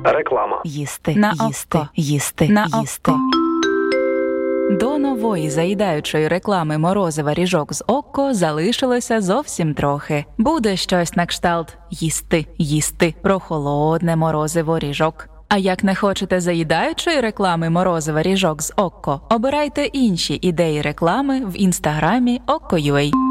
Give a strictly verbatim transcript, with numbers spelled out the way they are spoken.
Реклама. Їсти, На їсти, око. їсти, На їсти. око. До нової заїдаючої реклами морозива ріжок з Окко залишилося зовсім трохи. Буде щось на кшталт «їсти, їсти» про холодне морозиво ріжок. А як не хочете заїдаючої реклами морозива ріжок з Окко, обирайте інші ідеї реклами в інстаграмі Окко.ua.